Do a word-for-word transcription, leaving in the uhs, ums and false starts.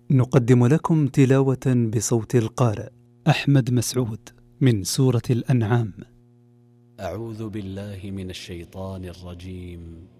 نقدم لكم تلاوة بصوت القارئ أحمد مسعود من سورة الأنعام. أعوذ بالله من الشيطان الرجيم.